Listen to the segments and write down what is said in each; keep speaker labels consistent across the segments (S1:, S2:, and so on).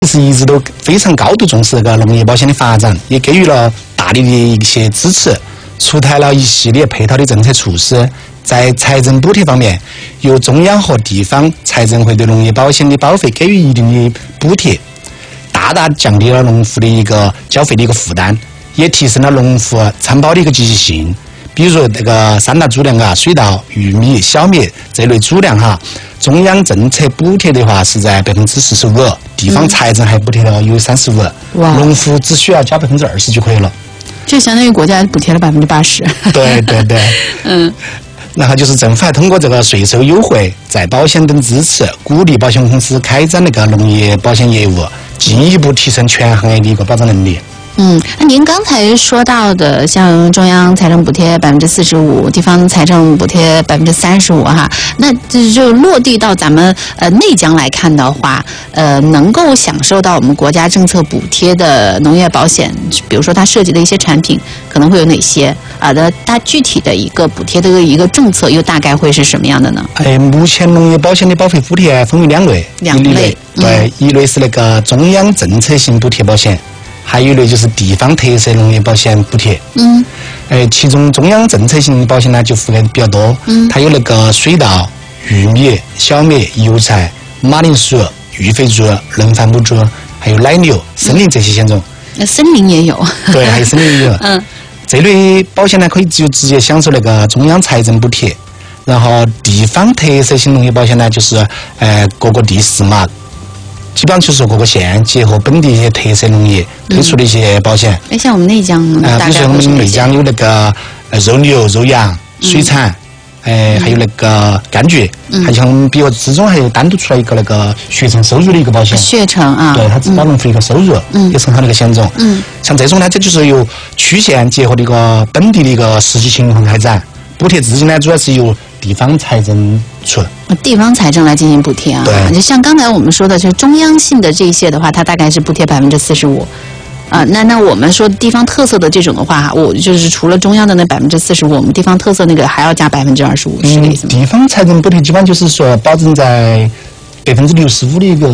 S1: 是一直都非常高度重视这个农业保险的发展，也给予了大力的一些支持，出台了一系列配套的政策措施。在财政补贴方面，由中央和地方财政会对农业保险的保费给予一定的补贴，大大降低了农户的一个缴费的一个负担，也提升了农户参保的一个积极性。比如说那个三大主粮水稻、玉米、小麦这类主粮中央政策补贴的话是在45%，地方财政还补贴了有35%，农户只需要交20%就可以了。
S2: 这相当于国家补贴了80%。
S1: 对对对，然后就是政府还通过这个税收优惠、再保险等支持，鼓励保险公司开展那个农业保险业务，进一步提升全行业的一个保障能力。
S2: 那您刚才说到的，像中央财政补贴45%，地方财政补贴35%那就落地到咱们内江来看的话，能够享受到我们国家政策补贴的农业保险，比如说它涉及的一些产品可能会有哪些它具体的一个补贴的一个政策又大概会是什么样的呢？
S1: 目前农业保险的保费补贴分为两类，对，一类是那个中央政策性补贴保险。还有一类就是地方特色农业保险补贴。其中中央政策性保险呢就覆盖比较多。它有那个水稻、玉米、小麦、油菜、马铃薯、育肥猪、能繁母猪，还有奶牛、森林这些险种。
S2: 森林也有。对，
S1: 还有森林也有。这类保险呢可以就直接享受那个中央财政补贴。然后地方特色性农业保险呢就是各个地市嘛。基本上就是各个县结合本地一些特色农业推出的一些保险。
S2: 像我们内江
S1: 比如说我们内江有那个肉牛、肉羊、水产，还有那个柑橘，还像比如之中还有单独出来一个那个血城收入的一个保险。
S2: 血城
S1: 对，它只保农户一个收入，也是很好的一个险种。像这种呢，这就是由区县结合的一个本地的一个实际情况开展，补贴资金呢主要是由地方财政出。
S2: 地方财政来进行补贴
S1: 对，
S2: 就像刚才我们说的，就是中央性的这些的话，它大概是补贴45%。那我们说地方特色的这种的话，我就是除了中央的那45%，我们地方特色那个还要加25%，是这个意思吗？
S1: 地方财政补贴基本就是说保证在65%的一个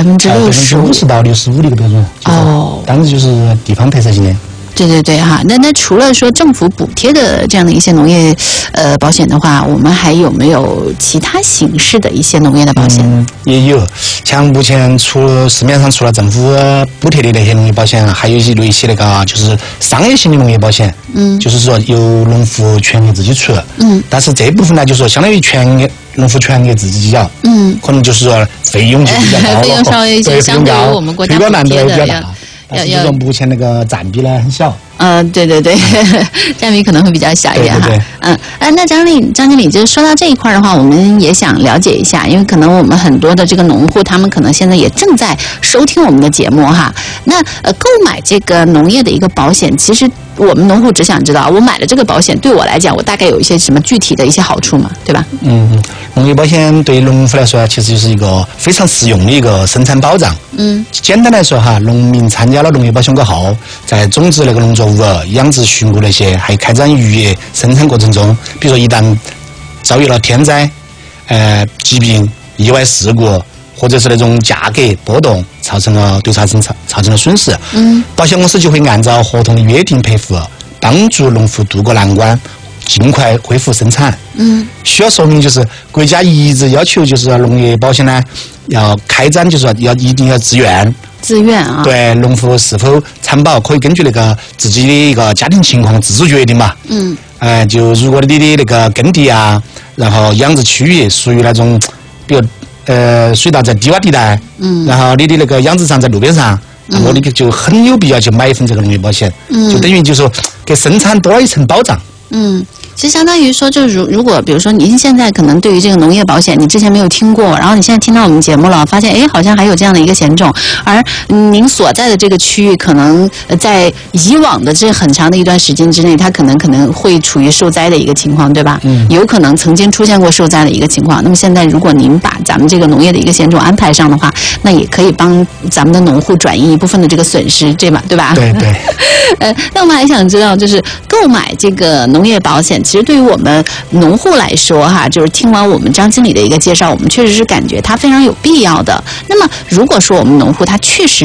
S1: 50%到65%的一个标准。当然就是地方特色性的。
S2: 对那除了说政府补贴的这样的一些农业保险的话，我们还有没有其他形式的一些农业的保险？
S1: 也有，像目前市面上除了政府补贴的那些农业保险，还有一些那个就是商业性的农业保险。就是说由农户全额自己出。但是这部分呢，就是说相当于农户全额自己缴。可能就是说费用就比较高，
S2: 费用稍微就相对于我们国家补贴的要。
S1: 但是这个目前那个占比呢很小。
S2: 对，占比可能会比较小一点哈。那张经理，就是说到这一块的话，我们也想了解一下，因为可能我们很多的这个农户，他们可能现在也正在收听我们的节目哈。那购买这个农业的一个保险，其实我们农户只想知道，我买了这个保险对我来讲，我大概有一些什么具体的一些好处嘛，对吧？
S1: 农业保险对于农户来说，其实就是一个非常实用的一个生产保障。简单来说农民参加了农业保险过后，在种植那个农作物、养殖畜牧那些，还开展渔业生产过程中，比如说一旦遭遇了天灾、疾病、意外事故，或者是那种价格波动，对产生造成了损失，保险公司就会按照合同的约定赔付，帮助农户渡过难关，尽快恢复生产。需要说明就是国家一直要求就是农业保险呢要开展，就是说一定要自愿对，农户是否参保可以根据那个自己的一个家庭情况自主决定嘛。就如果你的那个耕地然后养殖区域属于那种比如水稻在低洼地带，然后你的那个养殖场在路边上，那么你就很有必要去买一份这个农业保险。就等于就是说给生产多了一层保障。
S2: 其实相当于说，就是如果比如说您现在可能对于这个农业保险你之前没有听过，然后你现在听到我们节目了，发现好像还有这样的一个险种，而您所在的这个区域可能在以往的这很长的一段时间之内，它可能会处于受灾的一个情况，对吧？有可能曾经出现过受灾的一个情况。那么现在如果您把咱们这个农业的一个险种安排上的话，那也可以帮咱们的农户转移一部分的这个损失，对吧？
S1: 对。
S2: 那我们还想知道，就是购买这个农业保险。 其实对于我们农户来说哈，就是听完我们张经理的一个介绍，我们确实是感觉它非常有必要的。那么如果说我们农户他确实